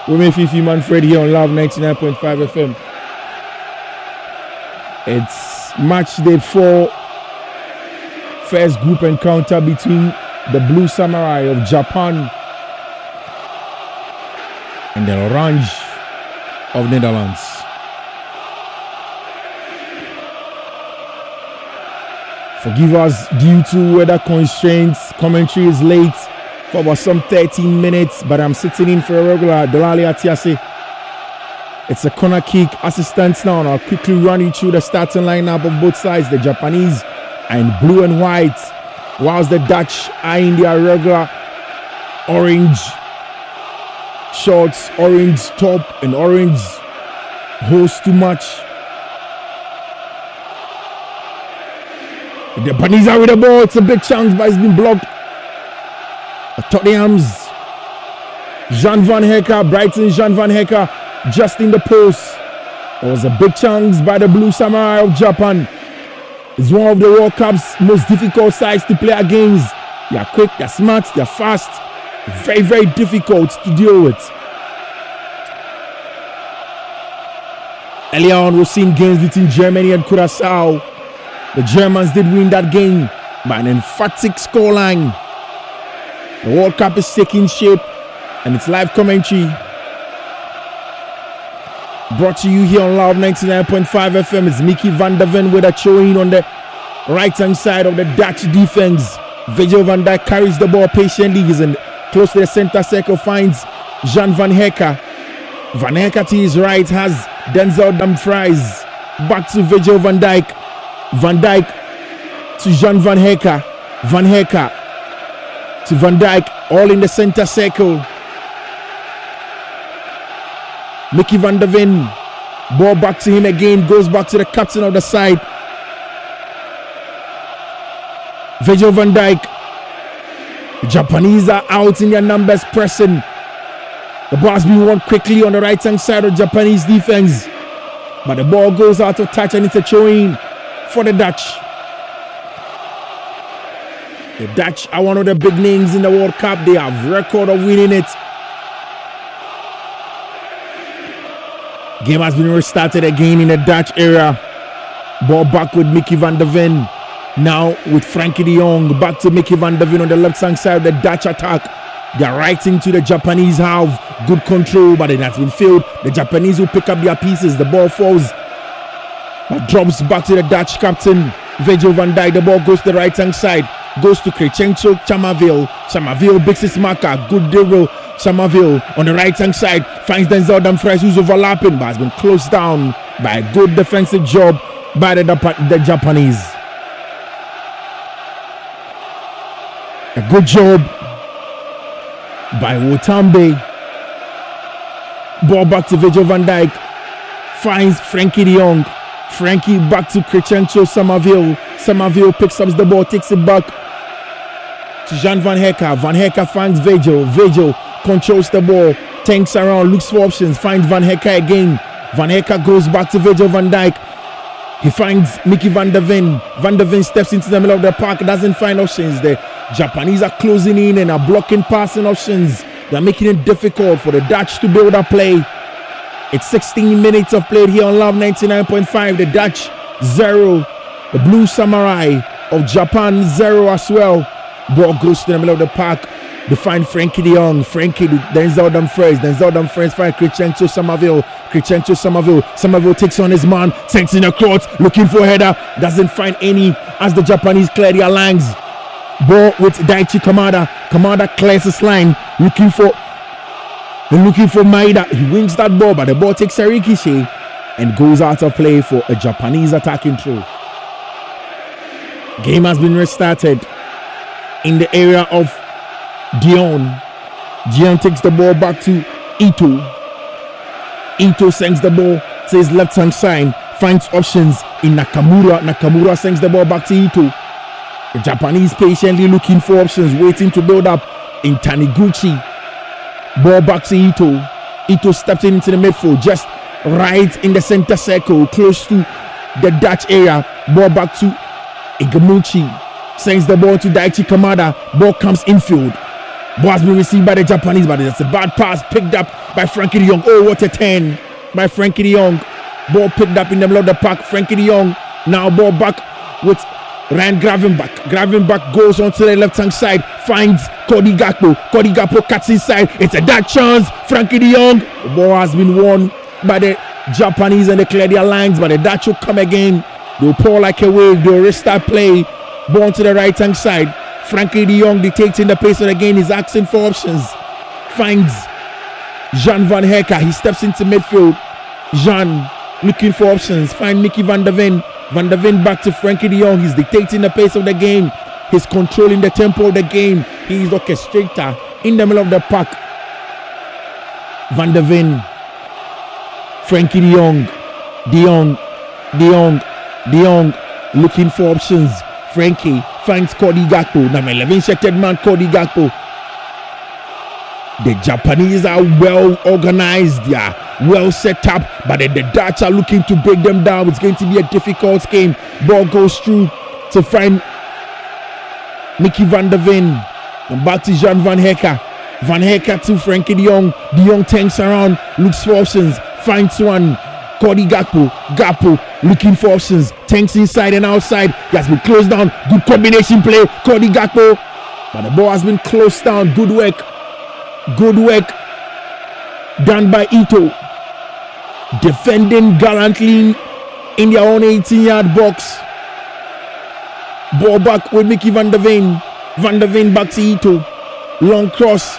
Women Fifi Manfred here on Love 99.5 FM. It's match day 4. First group encounter between the Blue Samurai of Japan and the Orange of Netherlands. Forgive us due to weather constraints. Commentary is late for about some 13 minutes, but I'm sitting in for a regular Delali Atiase. It's a corner kick. Assistants now, and I'll quickly run you through the starting lineup of both sides. The Japanese are in blue and white, whilst the Dutch are in their regular orange shorts, orange top, and orange hose to match. The Japanese are with the ball. It's a big chance, but it's been blocked. Tottenham's Jan van Hecke, Brighton Jan van Hecke, just in the post. It was a big chance by the Blue Samurai of Japan. It's one of the World Cup's most difficult sides to play against. They are quick, they're smart, they're fast. Very, very difficult to deal with. Earlier on, we've seen games between Germany and Curaçao. The Germans did win that game by an emphatic scoreline. The World Cup is taking shape, and it's live commentary brought to you here on Love 99.5 FM. It's Mickey van der Ven with a throw-in on the right-hand side of the Dutch defense. Virgil van Dijk carries the ball patiently. He's in close to the center circle, finds Jan van Hecke. Van Hecke to his right has Denzel Dumfries. Back to Virgil van Dijk. Van Dijk to Jan van Hecke. Van Hecke to Van Dijk, all in the center circle. Mickey van der Ven, ball back to him again, goes back to the captain of the side. Virgil van Dijk. The Japanese are out in their numbers, pressing. The ball has been won quickly on the right hand side of Japanese defense, but the ball goes out of touch and it's a throw-in for the Dutch. The Dutch are one of the big names in the World Cup. They have a record of winning it. Game has been restarted again in the Dutch area. Ball back with Mickey van der Ven. Now with Frankie de Jong. Back to Mickey van der Ven on the left hand side of the Dutch attack. They are right into the Japanese half. Good control, but it has been failed. The Japanese will pick up their pieces. The ball falls, but drops back to the Dutch captain, Virgil van Dijk. The ball goes to the right hand side. Goes to Crechencho Chamaville. Chamaville beats his marker. Good dribble. Chamaville on the right hand side finds Denzel Dumfries, who's overlapping, but has been closed down by a good defensive job by the Japanese. A good job by Wotambe. Ball back to Virgil van Dijk. Finds Frankie de Jong. Frankie back to Crechencho Chamaville. Chamaville picks up the ball, takes it back to Jan van Hecke. Van Hecke finds Virgil. Virgil controls the ball, tanks around, looks for options, finds Van Hecke again. Van Hecke goes back to Virgil van Dijk. He finds Mickey van der Ven. Van der Ven steps into the middle of the park, doesn't find options. The Japanese are closing in and are blocking passing options. They're making it difficult for the Dutch to build a play. It's 16 minutes of play here on Love 99.5. The Dutch 0. The Blue Samurai of Japan 0 as well. Ball goes to the middle of the park. They find Frankie de Jong. Frankie to Denzel Dumfries. Denzel Dumfries finds Crechencho Chamaville. Crechencho Chamaville. Chamaville takes on his man. Sends in a cross. Looking for a header. Doesn't find any as the Japanese clear their lines. Ball with Daichi Kamada. Kamada clears his line. Looking for Maeda. He wins that ball, but the ball takes a ricochet and goes out of play for a Japanese attacking throw. Game has been restarted in the area of Dion. Dion takes the ball back to Ito. Ito sends the ball to his left hand side, finds options in Nakamura. Nakamura sends the ball back to Ito. The Japanese patiently looking for options, waiting to build up in Taniguchi. Ball back to Ito. Ito steps into the midfield, just right in the center circle, close to the Dutch area. Ball back to Igamuchi. Sends the ball to Daichi Kamada. Ball comes infield. Ball has been received by the Japanese, but it's a bad pass picked up by Frankie de Jong. Oh, what a turn by Frankie de Jong. Ball picked up in the middle of the park. Frankie de Jong now ball back with Ryan Gravenbach. Gravenbach goes onto the left-hand side, finds Cody Gakpo. Cody Gakpo cuts inside. It's a dark chance. Frankie de Jong. The ball has been won by the Japanese and they clear their lines, but the Dutch will come again. They'll pour like a wave. They'll restart play. Ball to the right-hand side. Frankie de Jong dictating the pace of the game. He's asking for options. Finds Jan van Hecke. He steps into midfield. Jan looking for options. Find Mickey van der Ven. Van der Ven back to Frankie de Jong. He's dictating the pace of the game. He's controlling the tempo of the game. He's the orchestrator in the middle of the park. Van der Ven. Frankie de Jong. De Jong looking for options. Frankie finds Cody Gakpo. Number 11 shirted man Cody Gakpo. The Japanese are well organized. They are well set up, but the Dutch are looking to break them down. It's going to be a difficult game. Ball goes through to find Mickey van der Ven. And back to Jan van Hecke. Van Hecke to Frankie de Jong. De Jong turns around, looks for options, finds one. Cody Gakpo. Gakpo looking for options. Tanks inside and outside. He has been closed down. Good combination play. Cody Gakpo. But the ball has been closed down. Good work. Good work done by Ito. Defending gallantly in their own 18-yard box. Ball back with Mickey van der Ven. Van der Ven back to Ito. Long cross.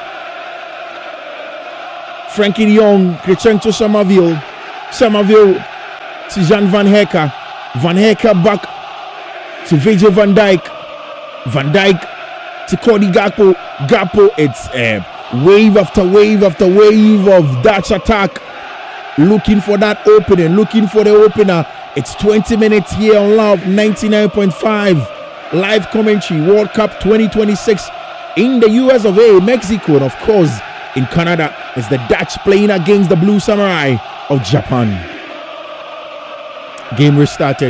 Frankie de Jong. Crescencio Somerville. Somerville to Jan van Hecke. Van Hecke back to Virgil van Dijk. Van Dijk to Cody Gakpo. Gakpo, it's wave after wave after wave of Dutch attack. Looking for that opening. Looking for the opener. It's 20 minutes here on Love 99.5. Live commentary. World Cup 2026 in the US of A, Mexico, and of course in Canada. It's the Dutch playing against the Blue Samurai of Japan. Game restarted.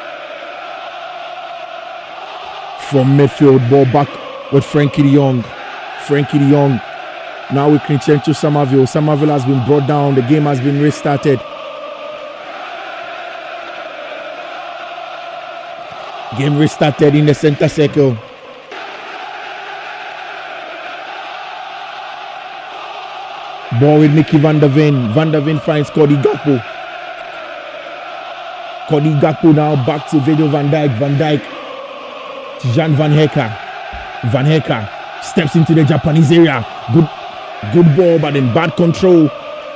From midfield, ball back with Frankie de Jong. Frankie de Jong now with Crescencio Somerville. Somerville has been brought down. The game has been restarted. Game restarted in the center circle. Ball with Mickey van der Ven. Van der Ven finds Cody Gakpo. Cody Gakpo now back to Virgil van Dijk. Van Dijk to Jan van Hecke. Van Hecke steps into the Japanese area. Good ball, but in bad control.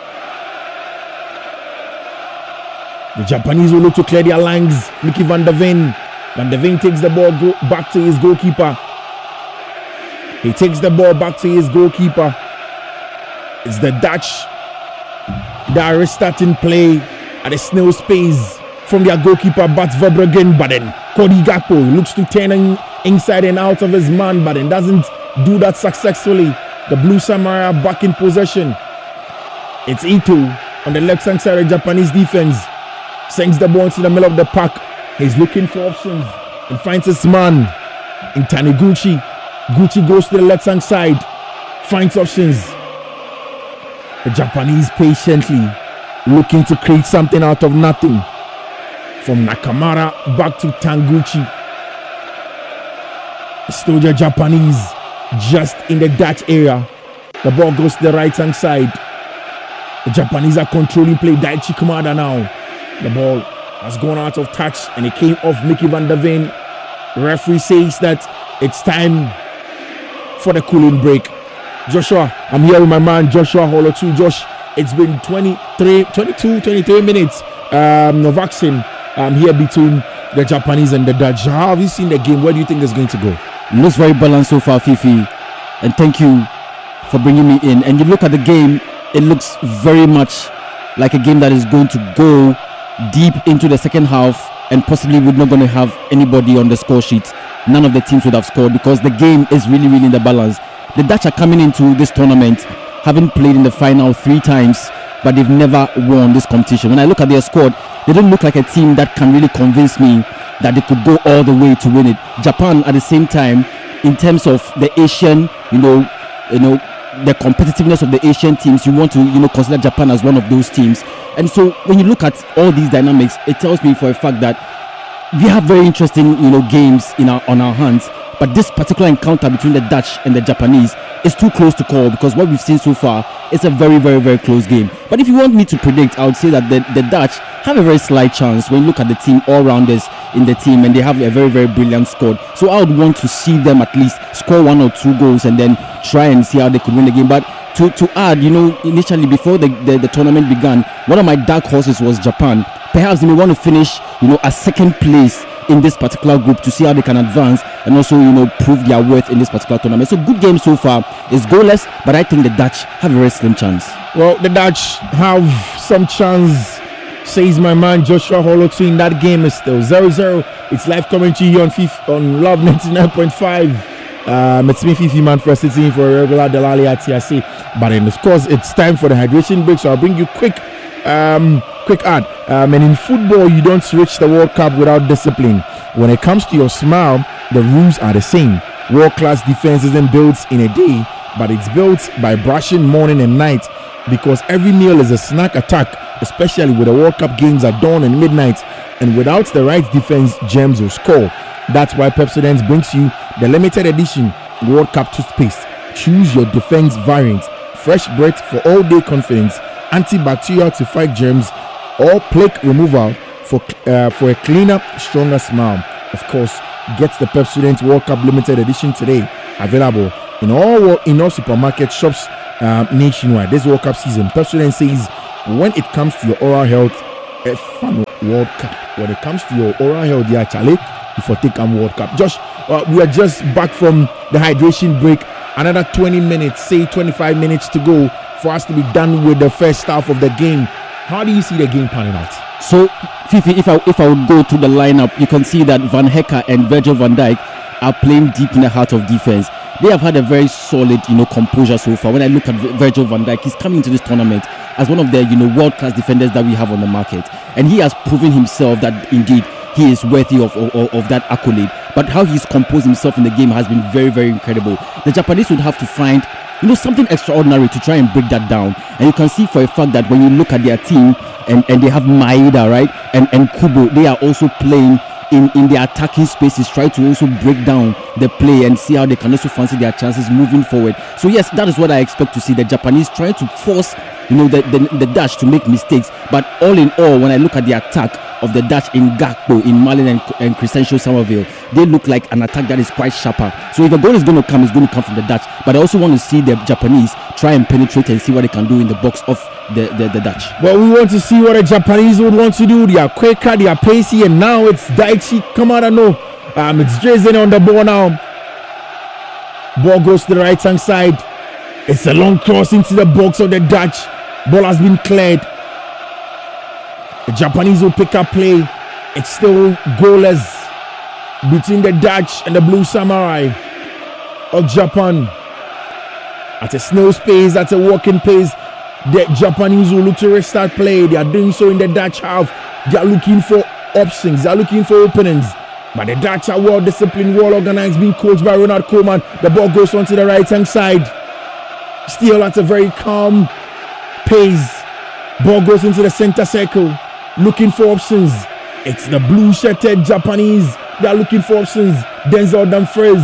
The Japanese will look to clear their lines. Mickey van der Ven. Van der Ven takes the ball back to his goalkeeper. He takes the ball back to his goalkeeper. It's the Dutch that are restarting play at a snail's pace from their goalkeeper Bart Verbruggen. But then Cody Gakpo looks to turn inside and out of his man, but then doesn't do that successfully. The Blue Samurai are back in possession. It's Ito on the left hand side of Japanese defense. Sends the ball into the middle of the park. He's looking for options and finds his man in Taniguchi. Gucci goes to the left hand side, finds options. The Japanese patiently looking to create something out of nothing. From Nakamura back to Taniguchi. Still the Japanese just in the Dutch area. The ball goes to the right hand side. The Japanese are controlling play. Daichi Kamada now. The ball has gone out of touch and it came off Mickey van der Ven. The referee says that it's time for the cooling break. Joshua, I'm here with my man Joshua Holotu. Josh, it's been 23 minutes of action here between the Japanese and the Dutch. How have you seen the game? Where do you think it's going to go? Looks very balanced so far, Fifi. And thank you for bringing me in. And you look at the game, it looks very much like a game that is going to go deep into the second half, and possibly we're not going to have anybody on the score sheet. None of the teams would have scored because the game is really in the balance. The Dutch are coming into this tournament having played in the final 3 times, but they've never won this competition. When I look at their squad, they don't look like a team that can really convince me that they could go all the way to win it. Japan, at the same time, in terms of the Asian, the competitiveness of the Asian teams, you want to consider Japan as one of those teams. And so when you look at all these dynamics, it tells me for a fact that we have very interesting games on our hands. But this particular encounter between the Dutch and the Japanese is too close to call, because what we've seen so far is a very, very, very close game. But if you want me to predict, I would say that the Dutch have a very slight chance when you look at the team, all-rounders in the team, and they have a very, very brilliant squad. So I would want to see them at least score 1 or 2 goals and then try and see how they could win the game. But to add, initially before the tournament began, one of my dark horses was Japan. Perhaps they may want to finish, as second place in this particular group to see how they can advance and also prove their worth in this particular tournament. So good game so far. Is goalless, but I think the Dutch have a very slim chance. Well, the Dutch have some chance, says my man Joshua Holotu. In that game is still 0-0. It's live commentary here on Love 99.5. It's me, Fifi Man, for sitting for a regular Delali at TRC. But then, of course, it's time for the hydration break. So I'll bring you quick ad. And in football, you don't reach the World Cup without discipline. When it comes to your smile, the rules are the same. World-class defense isn't built in a day, but it's built by brushing morning and night, because every meal is a snack attack, especially with the World Cup games at dawn and midnight. And without the right defense, gems will score. That's why Pepsodent brings you the limited edition World Cup toothpaste. Choose your defense variant. Fresh breath for all-day confidence, antibacterial to fight germs, or plaque removal for a cleaner, stronger smile. Of course, get the Pepsodent World Cup limited edition today. Available in all supermarket shops nationwide. This World Cup season, Pepsodent says, when it comes to your oral health, a fun World Cup. When it comes to your oral health, yeah, Charlie, before take a World Cup. Josh, we are just back from the hydration break. Another 20 minutes, say 25 minutes to go for us to be done with the first half of the game. How do you see the game panning out? So, Fifi, if I would go to the lineup, you can see that Van Hecke and Virgil van Dijk are playing deep in the heart of defense. They have had a very solid, composure so far. When I look at Virgil van Dijk, he's coming into this tournament as one of the, world-class defenders that we have on the market, and he has proven himself that indeed he is worthy of that accolade. But how he's composed himself in the game has been very, very incredible. The Japanese would have to find something extraordinary to try and break that down. And you can see for a fact that when you look at their team and they have Maeda, right, and Kubo, they are also playing in their attacking spaces, try to also break down the play and see how they can also fancy their chances moving forward. So yes, that is what I expect to see. The Japanese trying to force the Dutch to make mistakes. But all in all, when I look at the attack of the Dutch in Gakpo, in Malin and Crescencio Somerville, they look like an attack that is quite sharper. So if a goal is going to come, it's going to come from the Dutch. But I also want to see the Japanese try and penetrate and see what they can do in the box of the Dutch. Well, we want to see what the Japanese would want to do. They are quicker, they are pacey, and now it's Daichi Kamada. It's Jason on the ball now. Ball goes to the right hand side. It's a long cross into the box of the Dutch. Ball has been cleared. The Japanese will pick up play. It's still goalless between the Dutch and the Blue Samurai of Japan. At a snail's pace, at a walking pace, the Japanese will look to restart play. They are doing so in the Dutch half. They are looking for options. They are looking for openings. But the Dutch are well disciplined, well organized, being coached by Ronald Koeman. The ball goes onto the right hand side. Still at a very calm pace. Ball goes into the center circle. Looking for options. It's the blue shirted Japanese. They are looking for options. Denzel Dumfries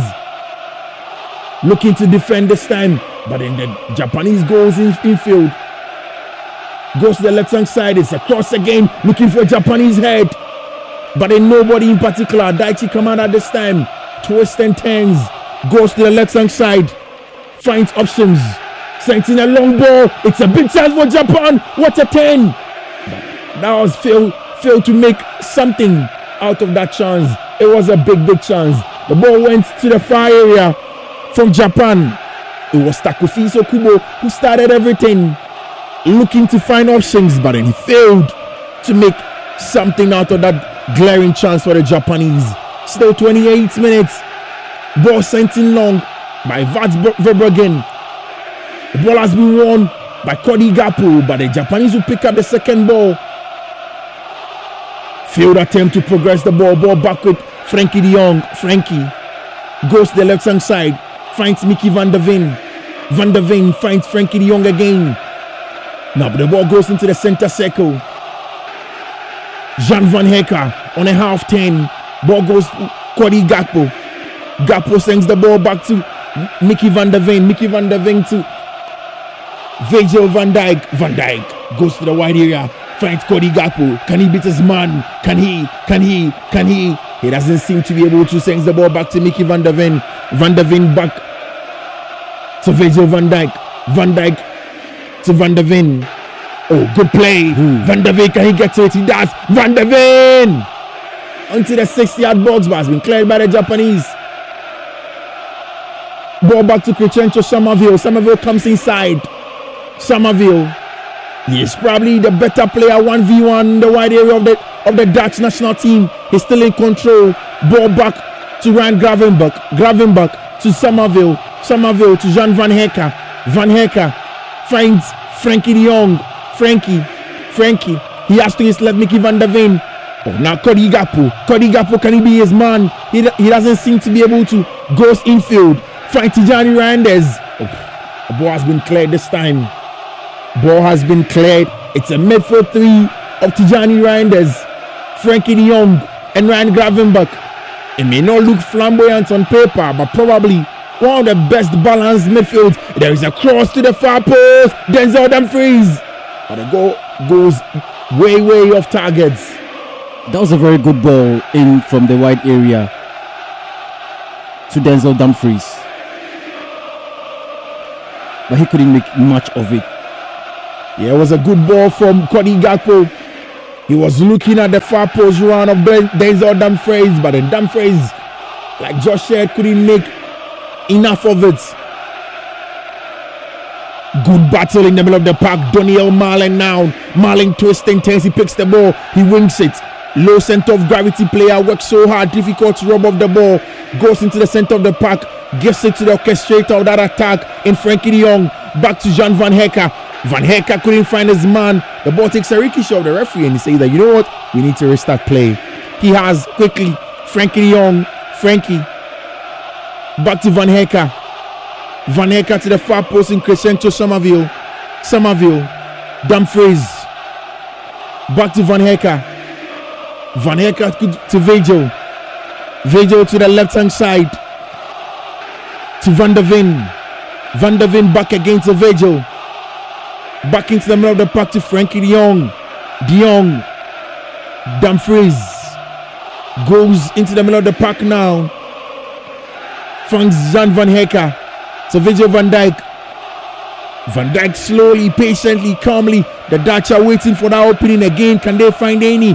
looking to defend this time. But then the Japanese goes infield. Goes to the left hand side. It's a cross again. Looking for a Japanese head. But then nobody in particular. Daichi Kamada this time. Twists and turns. Goes to the left hand side. Finds options. Sends in a long ball. It's a big chance for Japan. What a turn. That was failed to make something out of that chance. It was a big chance. The ball went to the far area from Japan. It was Takefusa Kubo who started everything, looking to find options, but then he failed to make something out of that glaring chance for the Japanese. Still 28 minutes. Ball sent in long by Vats Verbruggen. The ball has been won by Cody Gakpo, but the Japanese will pick up the second ball. Failed attempt to progress the ball. Ball back with Frankie de Jong. Frankie goes to the left hand side. Finds Mickey van der Ven. Van der Ven finds Frankie de Jong again. Now the ball goes into the center circle. Jan van Hecke on a half 10. Ball goes Cody Gakpo. Gakpo sends the ball back to Mickey van der Ven. Mickey van der Ven to Virgil van Dijk. Van Dijk goes to the wide area. Finds Cody Gakpo. Can he beat his man? Can he? He doesn't seem to be able to. Sends the ball back to Mickey van der Ven. Van der Ven back to Virgil van Dijk. Van Dijk to Van der Ven. Oh, good play. Van der Ven, can he get to it? He does. Van der Ven onto the 60-yard box, but has been cleared by the Japanese. Ball back to Crescencio Somerville. Somerville comes inside. Somerville, he is probably the better player 1v1 in the wide area of the Dutch national team. He's still in control. Ball back to Ryan Gravenberch. Gravenberch to Somerville. Somerville to Jan van Hecke. Van Hecke finds Frankie de Jong. Frankie. He has to his left Mickey van der Ven. Oh, now Cody Gakpo, can he be his man? He doesn't seem to be able to. Goes infield. Finds Tijani Reinders. Oh, the ball has been cleared this time. Ball has been cleared. It's a midfield three of Tijani Reinders, Frankie de Jong, and Ryan Gravenberch. It may not look flamboyant on paper, but probably one of the best balanced midfields. There is a cross to the far post. Denzel Dumfries. But the goal goes way off targets. That was a very good ball in from the wide area to Denzel Dumfries. But he couldn't make much of it. Yeah, it was a good ball from Cody Gakpo. He was looking at the far post run of Denzel Dumfries, but then Dumfries, like Josh said, couldn't make enough of it. Good battle in the middle of the park. Doniel Malen now. Malen twists and turns. He picks the ball. He wings it. Low center of gravity player. Works so hard. Difficult to rob off the ball. Goes into the center of the park. Gives it to the orchestrator of that attack in Frankie de Jong. Back to Jan van Hecke. Van Hecke couldn't find his man. The ball takes a ricochet of the referee and he says that, you know what? We need to restart play. He has quickly Frankie de Jong. Frankie. Back to Van Hecke. Van Hecke to the far post in Crescencio Somerville. Dumfries. Back to Van Hecke. Van Hecke to Virgil. Virgil to the left hand side. To Van der Ven. Van der Ven back again to Virgil. Back into the middle of the park to Frankie de Jong. De Jong. Dumfries. Goes into the middle of the park now. Finds Jan van Hecke. So Virgil van Dijk. Van Dijk slowly, patiently, calmly. The Dutch are waiting for that opening again. Can they find any?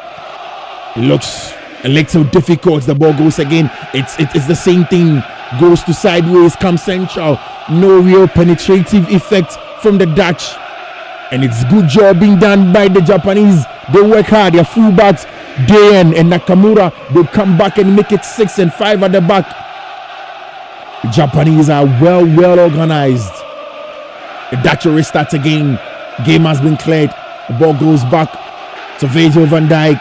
It looks a little difficult. The ball goes again. It's the same thing. Goes to sideways, comes central. No real penetrative effect from the Dutch. And it's good job being done by the Japanese. They work hard. Their fullbacks, Dayan and Nakamura, they come back and make it 6 and 5 at the back. The Japanese are well organized. The Dutch will restart again. Game has been cleared. The ball goes back to Virgil van Dijk.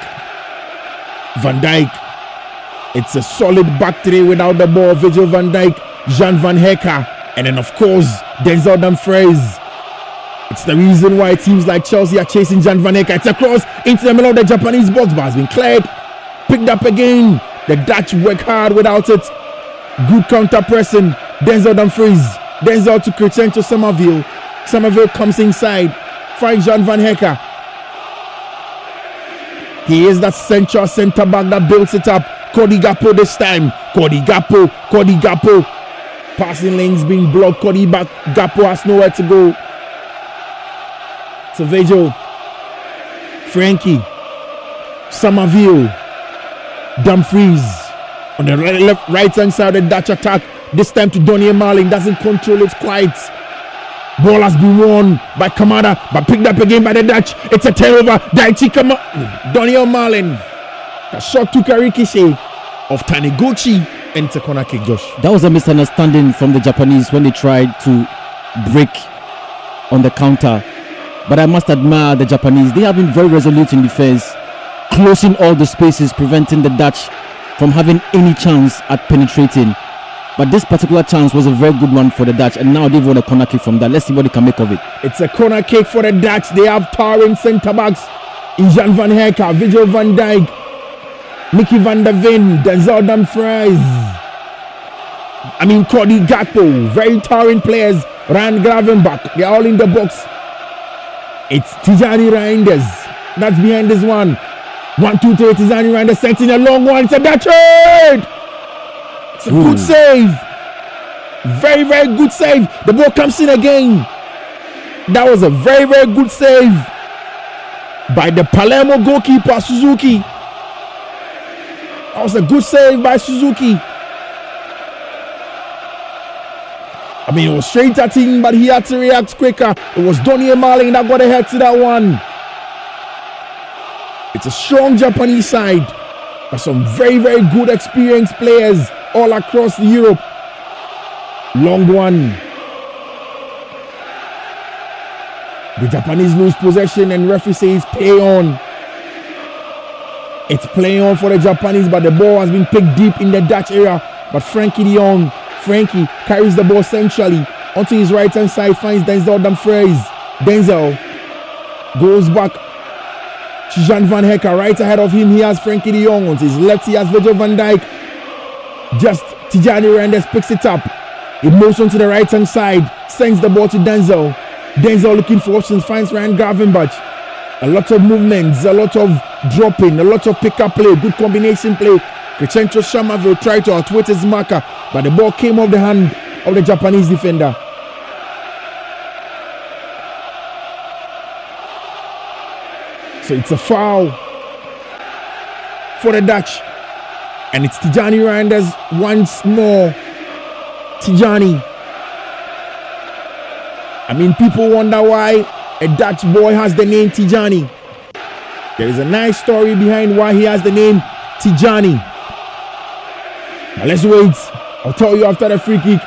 Van Dijk. It's a solid back three without the ball. Virgil van Dijk, Jan van Hecke, and then of course Denzel Dumfries. It's the reason why teams like Chelsea are chasing Jan van Hecke. It's a cross into the middle of the Japanese box, but has been cleared. Picked up again. The Dutch work hard without it. Good counter pressing. Denzel Dumfries. Denzel to Crescencio Somerville. Somerville comes inside. Finds Jan van Hecke. He is that central centre back that builds it up. Cody Gakpo this time. Cody Gakpo. Passing lanes being blocked. Cody Gakpo has nowhere to go. So Virgil. Frankie. Somerville. Dumfries. On the right hand side of the Dutch attack. This time to Doniel Malen. Doesn't control it quite. Ball has been won by Kamada, but picked up again by the Dutch. It's a turnover. Daichi Kamada. Doniel Malen. The shot took a ricochet of Taniguchi and it's a corner kick, Josh. That was a misunderstanding from the Japanese when they tried to break on the counter. But I must admire the Japanese. They have been very resolute in defense, closing all the spaces, preventing the Dutch from having any chance at penetrating. But this particular chance was a very good one for the Dutch, and now they've won a corner kick from that. Let's see what they can make of it. It's a corner kick for the Dutch. They have towering centre backs in Jan van Hecke, Virgil van Dijk, Mickey van der Ven, Denzel Dumfries. Cody Gakpo, very towering players. Ryan Gravenbach, they're all in the box. It's Tijani Reinders. That's behind this one. 1-2-3, Tijani Reinders sent in a long one. It's a Dutch head. It's a good save. Very, very good save. The ball comes in again. That was a very, very good save by the Palermo goalkeeper, Suzuki. That was a good save by Suzuki. It was straight at him, but he had to react quicker. It was Donny Marling that got ahead to that one. It's a strong Japanese side, but some very, very good experienced players all across Europe. Long one. The Japanese lose possession and referee says play on. It's play on for the Japanese, but the ball has been picked deep in the Dutch area. But Frankie de Jong, Frankie carries the ball centrally onto his right hand side, finds Denzel Dumfries. Denzel goes back to Jan van Hecke. Right ahead of him, he has Frankie de Jong. On his left, he has Virgil van Dijk. Just Tijani Reinders picks it up. He moves on to the right hand side, sends the ball to Denzel. Denzel looking for options, finds Ryan Gravenbach. A lot of movements, a lot of dropping, a lot of pick-up play, good combination play. Crescencio Shamaville tried to outwit his marker, but the ball came off the hand of the Japanese defender. So it's a foul for the Dutch. And it's Tijani Reinders once more. Tijani. People wonder why a Dutch boy has the name Tijani. There is a nice story behind why he has the name Tijani. Now let's wait. I'll tell you after the free kick.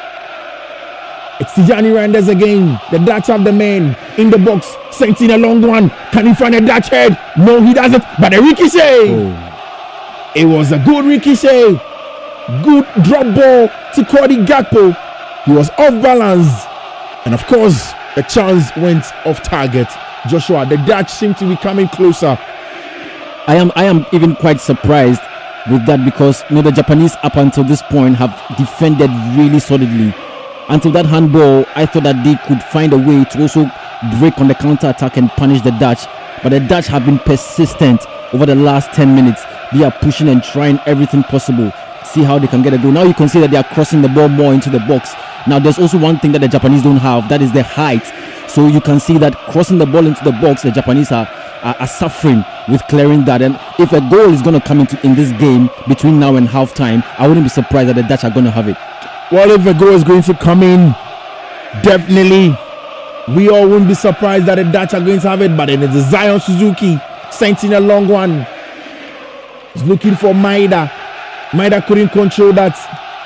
It's Tijani Reinders again. The Dutch have the man in the box. Sent in a long one. Can he find a Dutch head? No, he doesn't. But a ricochet. It was a good ricochet. Good drop ball to Cody Gakpo. He was off balance. And of course, the chance went off target. Joshua, the Dutch seem to be coming closer. I am even quite surprised with that because the Japanese up until this point have defended really solidly. Until that handball, I thought that they could find a way to also break on the counter-attack and punish the Dutch. But the Dutch have been persistent over the last 10 minutes. They are pushing and trying everything possible. See how they can get a goal. Now you can see that they are crossing the ball more into the box. Now there's also one thing that the Japanese don't have, that is the height. So you can see that crossing the ball into the box, the Japanese are suffering with clearing that. And if a goal is going to come in this game between now and halftime, I wouldn't be surprised that the Dutch are going to have it. Well, if a goal is going to come in, definitely we all wouldn't be surprised that the Dutch are going to have it. But then it's Zion Suzuki sent in a long one. He's looking for Maeda. Maeda couldn't control that.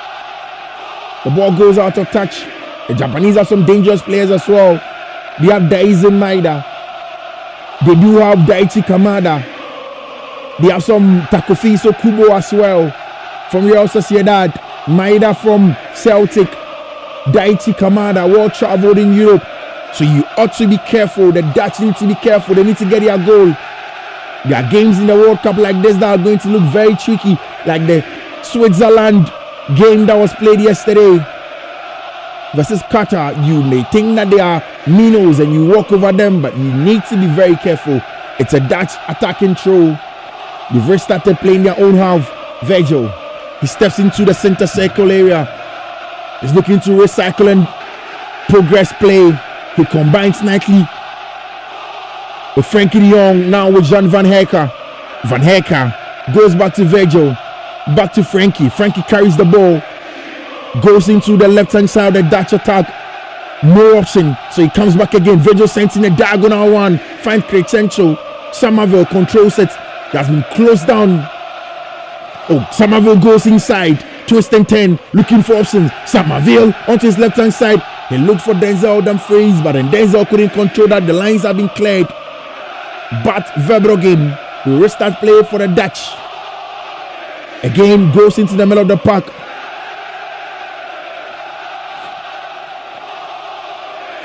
The ball goes out of touch. The Japanese have some dangerous players as well. They have Daisen Maeda. They do have Daichi Kamada. They have some Takefusa Kubo as well from Real Sociedad. Maeda from Celtic. Daichi Kamada, well traveled in Europe. So you ought to be careful. The Dutch need to be careful. They need to get their goal. There are games in the World Cup like this that are going to look very tricky, like the Switzerland game that was played yesterday versus Qatar. You may think that they are minnows and you walk over them, but you need to be very careful. It's a Dutch attacking throw. They've restarted playing their own half. Virgil, he steps into the center circle area. He's looking to recycle and progress play. He combines nicely with Frankie de Jong, now with Jan van Hecke. Van Hecke goes back to Virgil. Back to Frankie. Frankie carries the ball. Goes into the left-hand side of the Dutch attack. No option. So he comes back again. Virgil sends in a diagonal one. Finds Crescencio. Somerville controls it. It has been closed down. Oh, Somerville goes inside. Twist and turn. Looking for options. Somerville onto his left-hand side. He looked for Denzel Dumfries, but then Denzel couldn't control that. The lines have been cleared. But Verbruggen will restart play for the Dutch. Again, goes into the middle of the park.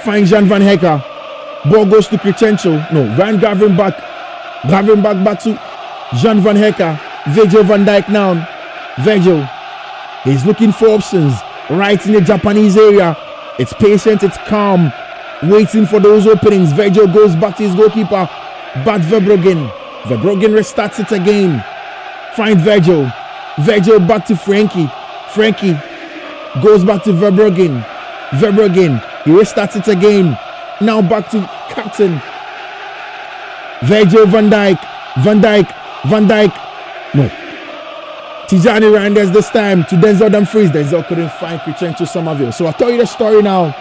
Finds Jan van Hecke. Ball goes to Crescencio. No, Ryan Gravenberch. Gravenberch back to Jan van Hecke. Virgil van Dijk now. Virgil. He's looking for options. Right in the Japanese area. It's patient, it's calm. Waiting for those openings. Virgil goes back to his goalkeeper. Bart Verbruggen. Verbruggen restarts it again. Find Virgil. Virgil back to Frankie. Frankie goes back to Verbruggen. Verbruggen. He restarts it again. Now back to captain. Virgil van Dijk. Van Dijk. Van Dijk. No. Tijani Reinders this time to Denzel Dumfries. Denzel couldn't find Crescencio Somerville. So I'll tell you the story now.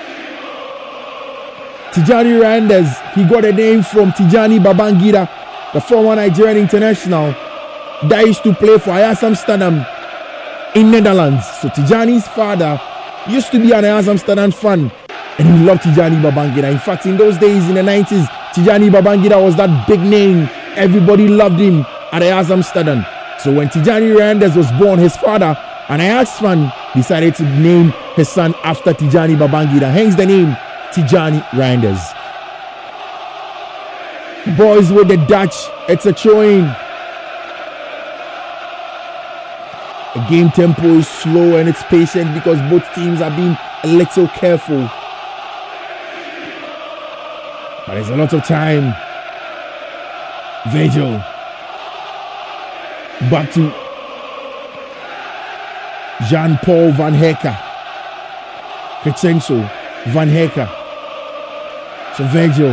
Tijani Reinders, he got a name from Tijani Babangida, the former Nigerian international that used to play for Ajax Amsterdam in Netherlands. So Tijani's father used to be an Ajax Amsterdam fan and he loved Tijani Babangida. In fact, in those days in the 90s, Tijani Babangida was that big name. Everybody loved him at Ajax Amsterdam. So when Tijani Reinders was born, his father, an Ajax fan, decided to name his son after Tijani Babangida. Hence the name Tijani Reinders. Boys with the Dutch, it's a throw-in. The game tempo is slow and it's patient because both teams are being a little careful. But there's a lot of time. Virgil. Back to Jean-Paul Van Hecke. Crescencio Van Hecke. So Virgil.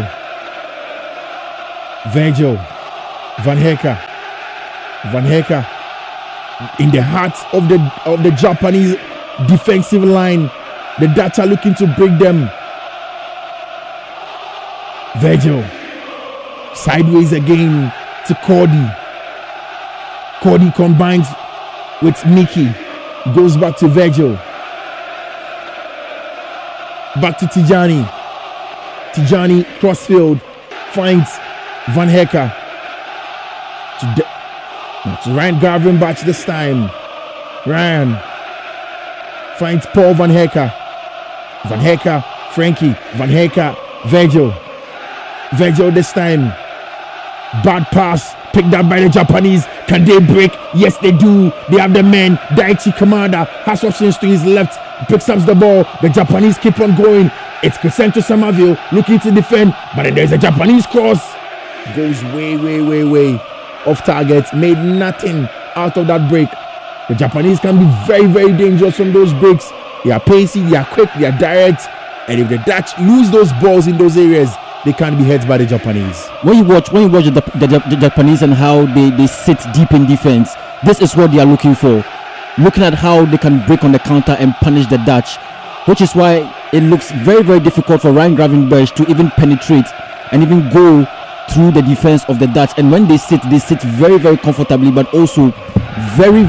Virgil. Van Hecke. Van Hecke. In the heart of the Japanese defensive line. The Dutch are looking to break them. Virgil. Sideways again to Cordy. Cordy combines with Mickey. Goes back to Virgil. Back to Tijani. Tijani crossfield. Finds Van Hecke. To Ryan Gravenberch this time. Ryan. Finds Paul Van Hecke. Van Hecke. Frankie. Van Hecke. Virgil. Virgil this time. Bad pass. Picked up by the Japanese. Can they break? Yes, they do. They have the man. Daichi Kamada has options to his left. Picks up the ball. The Japanese keep on going. It's Crescencio Somerville looking to defend. But then there's a Japanese cross. Goes way off target. Made nothing out of that break. The Japanese can be very dangerous from those breaks. They are pacey, they are quick, they are direct. And if the Dutch lose those balls in those areas, they can't be hit by the Japanese. When you watch the Japanese and how they sit deep in defense, this is what they are looking for. Looking at how they can break on the counter and punish the Dutch, which is why it looks very difficult for Ryan Gravenberch to even penetrate and even go through the defense of the Dutch. And when they sit very comfortably, but also very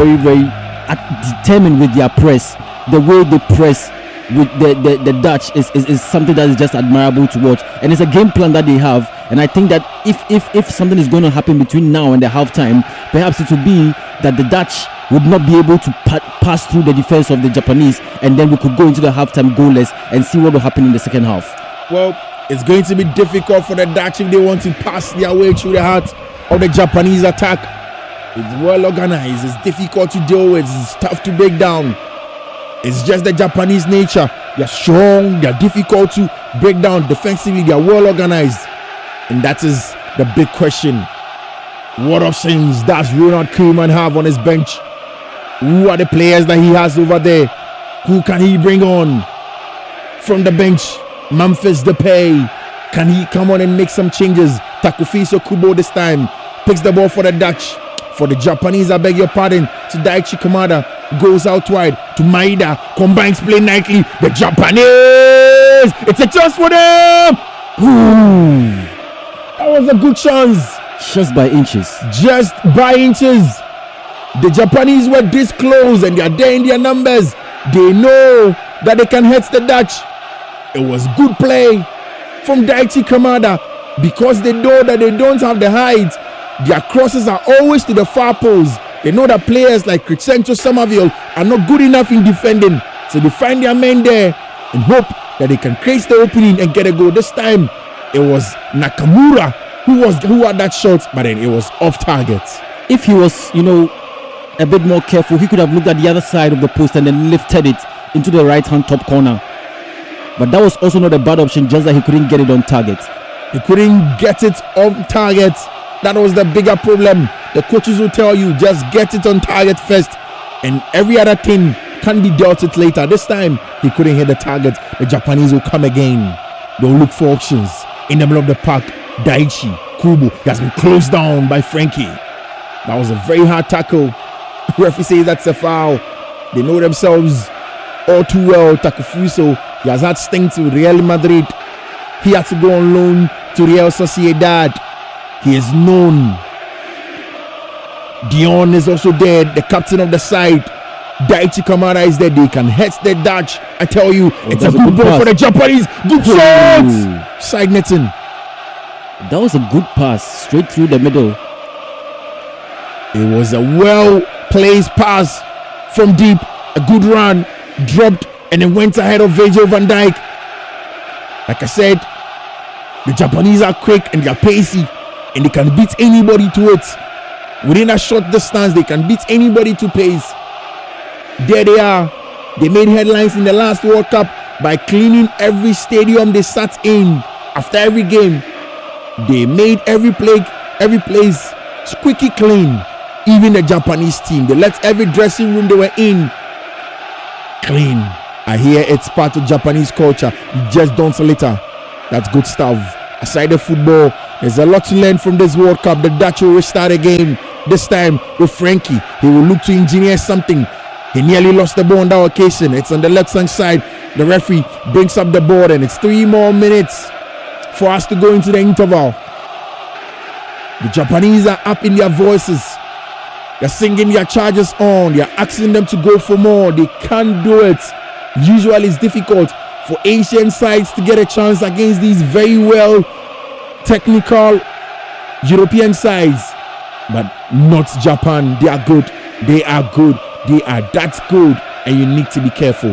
determined with their press. The way they press with the Dutch is something that is just admirable to watch, and it's a game plan that they have. And I think that if something is going to happen between now and the halftime, perhaps it will be that the Dutch would not be able to pass through the defense of the Japanese, and then we could go into the halftime goalless and see what will happen in the second half. Well, it's going to be difficult for the Dutch if they want to pass their way through the heart of the Japanese attack. It's well organized, it's difficult to deal with, it's tough to break down. It's just the Japanese nature. They're strong, they're difficult to break down defensively, they're well organized. And that is the big question. What options does Ronald Koeman have on his bench? Who are the players that he has over there? Who can he bring on from the bench? Memphis Depay. Can he come on and make some changes? Takufiso Kubo this time picks the ball for the Dutch. For the Japanese, I beg your pardon, to Daichi Kamada. Goes out wide to Maeda. Combines play nicely. The Japanese! It's a chance for them! Ooh, that was a good chance. Just by inches. Just by inches. The Japanese were this close and they are there in their numbers. They know that they can hit the Dutch. It was good play from Daichi Kamada because they know that they don't have the height. Their crosses are always to the far post. They know that players like Crescencio Somerville are not good enough in defending. So they find their men there and hope that they can create the opening and get a goal. This time it was Nakamura who had that shot, but then it was off target. If he was, a bit more careful, he could have looked at the other side of the post and then lifted it into the right hand top corner. But that was also not a bad option, just that he couldn't get it on target. He couldn't get it on target. That was the bigger problem. The coaches will tell you, just get it on target first, and every other thing can be dealt with later. This time, he couldn't hit the target. The Japanese will come again. They'll look for options. In the middle of the park, Daichi Kubo has been closed down by Frankie. That was a very hard tackle. The referee says that's a foul. They know themselves all too well. Takufuso, he has had stints with Real Madrid. He had to go on loan to Real Sociedad. He is known. Dion is also there, the captain of the side. Daichi Kamara is there. They can hit the Dutch. I tell you, it's a good ball for the Japanese. Good shot! Side netting. That was a good pass straight through the middle. It was a well-placed pass from deep. A good run, dropped, and then went ahead of Virgil van Dijk. Like I said, the Japanese are quick and they are pacey, and they can beat anybody to it. Within a short distance, they can beat anybody to pace. There they are. They made headlines in the last World Cup by cleaning every stadium they sat in. After every game, they made every place squeaky clean. Even the Japanese team, they let every dressing room they were in clean. I hear it's part of Japanese culture. You just don't litter. That's good stuff. Aside the football, there's a lot to learn from this World Cup. The Dutch will restart again. This time with Frankie. He will look to engineer something. He nearly lost the ball on that occasion. It's on the left hand side. The referee brings up the board, and it's 3 more minutes for us to go into the interval. The Japanese are up in their voices. They're singing their charges on. They're asking them to go for more. They can't do it. Usually it's difficult for Asian sides to get a chance against these very well technical European sides. But not Japan. They are good. They are good. They are that good. And you need to be careful.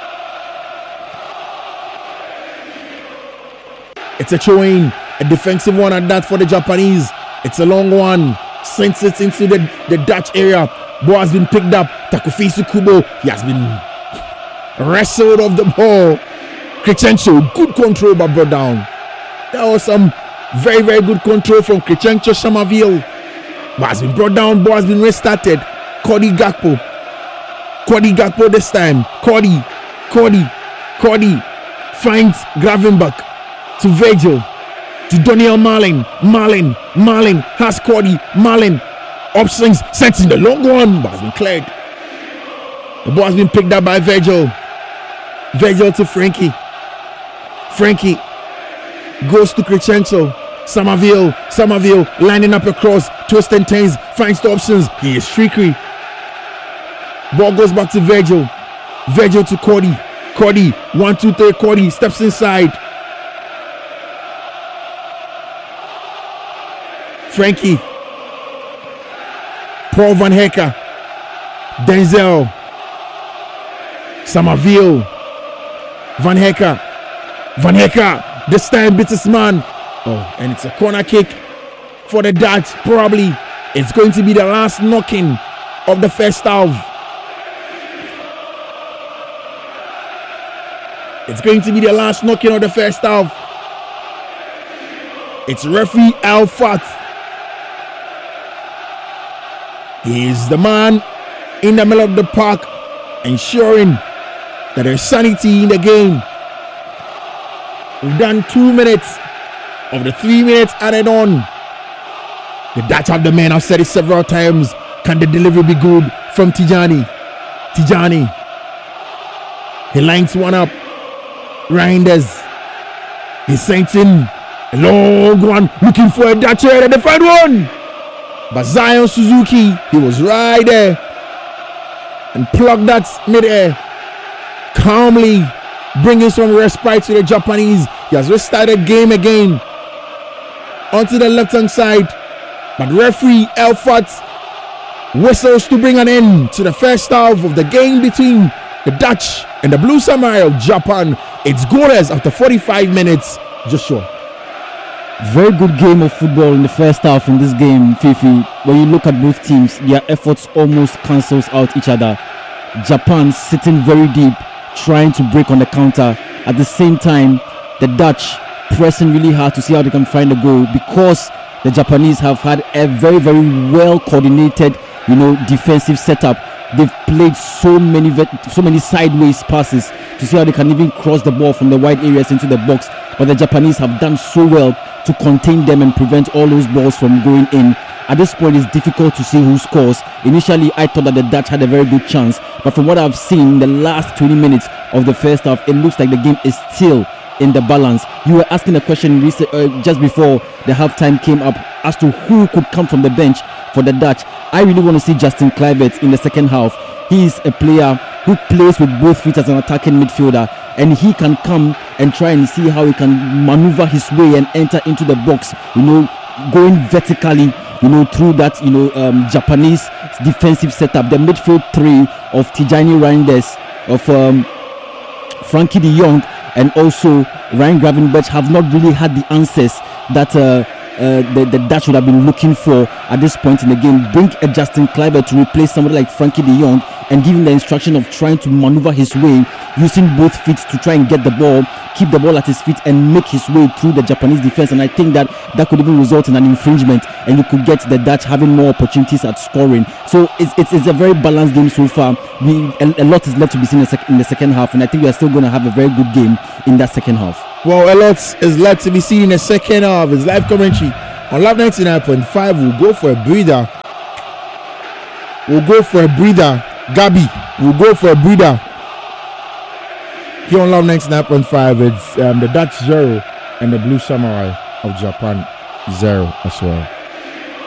It's a throw-in. A defensive one at that for the Japanese. It's a long one. Sends it into the Dutch area. Ball has been picked up. Takufuso Kubo, he has been wrestled off the ball. Crescencio, good control but brought down. That was some very, very good control from Crescencio Samaville. Ball has been brought down. Ball has been restarted. Cody Gakpo this time. Cody finds Gravenberch to Virgil. To Daniel Marlin has Cody. Marlin upswings, sets in the long one, but has been cleared. The ball has been picked up by Virgil to Frankie goes to Crescencio. Samaville lining up across, twist and turns, finds the options. He is streaky. Ball goes back to Virgil to Cody. 1, 2, 3. Cody steps inside. Frankie, Paul Van Hecke, Denzel, Samaville, Van Hecke, this time beats his man. Oh, and it's a corner kick for the Dutch. Probably it's going to be the last knocking of the first half. It's going to be the last knocking of the first half. It's referee Alfat. He is the man in the middle of the park, ensuring that there's sanity in the game. We've done 2 minutes of the 3 minutes added on. The Dutch have the men. I've said it several times. Can the delivery be good from Tijani? He lines one up. Reinders. He sends in a long one, looking for a Dutch header. The third one. But Zion Suzuki, he was right there and plugged that mid-air, calmly bringing some respite to the Japanese. He has restarted game again onto the left-hand side, but referee Elfat whistles to bring an end to the first half of the game between the Dutch and the Blue Samurai of Japan. It's goalless after 45 minutes. Joshua. Very good game of football in the first half in this game, Fifi. When you look at both teams, their efforts almost cancels out each other. Japan sitting very deep, trying to break on the counter. At the same time, the Dutch pressing really hard to see how they can find a goal, because the Japanese have had a very, very well coordinated, defensive setup. They've played so many sideways passes to see how they can even cross the ball from the wide areas into the box. But the Japanese have done so well to contain them and prevent all those balls from going in. At this point, it's difficult to see who scores. Initially, I thought that the Dutch had a very good chance, but from what I've seen, the last 20 minutes of the first half, it looks like the game is still in the balance. You were asking a question just before the halftime came up as to who could come from the bench for the Dutch. I really want to see Justin Kluivert in the second half. He is a player who plays with both feet as an attacking midfielder, and he can come and try and see how he can maneuver his way and enter into the box, going vertically, through that, Japanese defensive setup. The midfield three of Tijani Reinders, of Frankie de Jong, and also Ryan Gravenberch have not really had the answers that the Dutch would have been looking for at this point in the game. Bring a Justin Kluivert to replace somebody like Frankie de Jong and give him the instruction of trying to maneuver his way using both feet to try and get the ball, keep the ball at his feet and make his way through the Japanese defense. And I think that could even result in an infringement, and you could get the Dutch having more opportunities at scoring. So it's a very balanced game so far. A lot is left to be seen in the second half, and I think we are still going to have a very good game in that second half. Well, a lot is left to be seen in the second half. It's live commentary on Love 99.5. We'll go for a breather. Gabi, we'll go for a breather. Here on Love 99.5, it's the Dutch 0 and the Blue Samurai of Japan 0 as well.